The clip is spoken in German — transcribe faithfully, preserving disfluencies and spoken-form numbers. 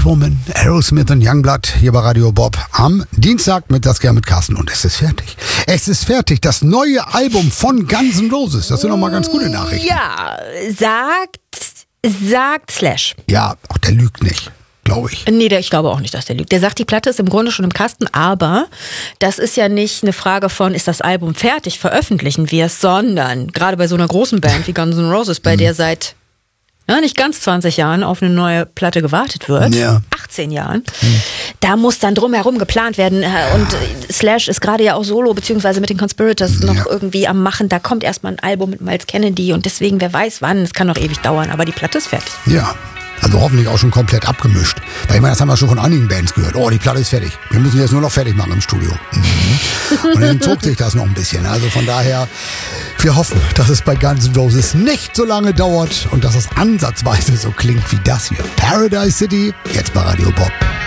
Woman, Aerosmith und Youngblood hier bei Radio Bob am Dienstag mit Das Gern mit Carsten und es ist fertig. Es ist fertig, das neue Album von Guns N' Roses. Das sind noch mal ganz gute Nachrichten. Ja, sagt, sagt Slash. Ja, auch der lügt nicht. Glaube ich. Nee, der, ich glaube auch nicht, dass der lügt. Der sagt, die Platte ist im Grunde schon im Kasten, aber das ist ja nicht eine Frage von, ist das Album fertig, veröffentlichen wir es, sondern gerade bei so einer großen Band wie Guns N' Roses, bei mhm. der seit ja, nicht ganz zwanzig Jahren auf eine neue Platte gewartet wird, ja. achtzehn Jahren, mhm. da muss dann drumherum geplant werden und Slash ist gerade ja auch solo, beziehungsweise mit den Conspirators noch ja. irgendwie am Machen, da kommt erstmal ein Album mit Miles Kennedy und deswegen, wer weiß wann, es kann noch ewig dauern, aber die Platte ist fertig. Ja. Also hoffentlich auch schon komplett abgemischt. Weil ich meine, das haben wir schon von einigen Bands gehört. Oh, die Platte ist fertig. Wir müssen jetzt nur noch fertig machen im Studio. Mhm. Und dann zog sich das noch ein bisschen. Also von daher, wir hoffen, dass es bei Guns N' Roses nicht so lange dauert und dass es ansatzweise so klingt wie das hier. Paradise City, jetzt bei Radio Bob.